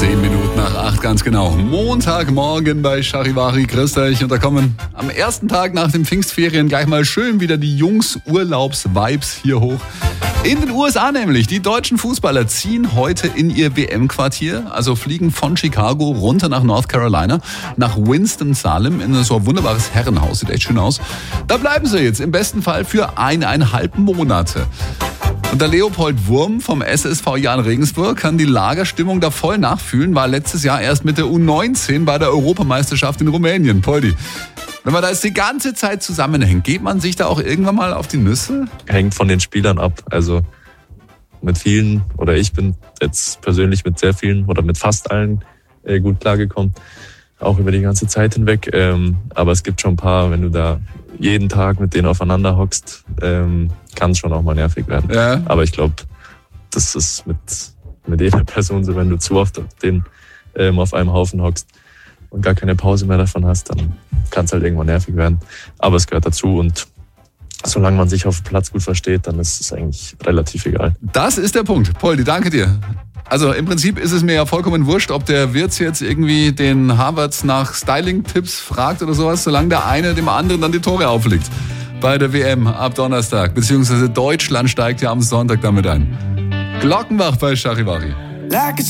7:10 ganz genau. Montagmorgen bei Charivari. Grüßt euch. Und da kommen am ersten Tag nach den Pfingstferien gleich mal schön wieder die Jungs-Urlaubs-Vibes hier hoch. In den USA nämlich. Die deutschen Fußballer ziehen heute in ihr WM-Quartier, also fliegen von Chicago runter nach North Carolina, nach Winston-Salem in so ein wunderbares Herrenhaus. Sieht echt schön aus. Da bleiben sie jetzt im besten Fall für 1,5 Monate. Und der Leopold Wurm vom SSV Jahn Regensburg kann die Lagerstimmung da voll nachfühlen, war letztes Jahr erst mit der U19 bei der Europameisterschaft in Rumänien. Poldi, wenn man da jetzt die ganze Zeit zusammenhängt, geht man sich da auch irgendwann mal auf die Nüsse? Hängt von den Spielern ab. Also mit vielen, oder ich bin jetzt persönlich mit sehr vielen oder mit fast allen gut klargekommen. Auch über die ganze Zeit hinweg. Aber es gibt schon ein paar, wenn du da jeden Tag mit denen aufeinander hockst, kann es schon auch mal nervig werden. Ja. Aber ich glaube, das ist mit jeder Person so, wenn du zu oft auf einem Haufen hockst und gar keine Pause mehr davon hast, dann kann es halt irgendwann nervig werden. Aber es gehört dazu und solange man sich auf dem Platz gut versteht, dann ist es eigentlich relativ egal. Das ist der Punkt. Poldi, danke dir. Also im Prinzip ist es mir ja vollkommen wurscht, ob der Wirtz jetzt irgendwie den Havertz nach Styling-Tipps fragt oder sowas, solange der eine dem anderen dann die Tore auflegt. Bei der WM ab Donnerstag, beziehungsweise Deutschland steigt ja am Sonntag damit ein. Glockenbach bei Charivari.